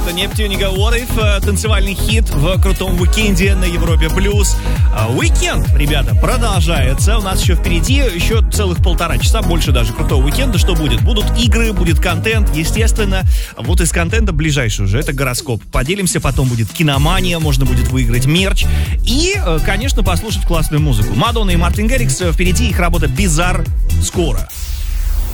Это Нептуника What If, танцевальный хит в крутом уикенде на Европе+. Уикенд, ребята, продолжается. У нас еще впереди еще целых 1,5 часа, больше даже крутого уикенда. Что будет? Будут игры, будет контент, естественно. Вот из контента ближайший уже, это гороскоп. Поделимся, потом будет киномания, можно будет выиграть мерч. И, конечно, послушать классную музыку. Мадонна и Мартин Гаррикс, впереди их работа «Bizarre» скоро.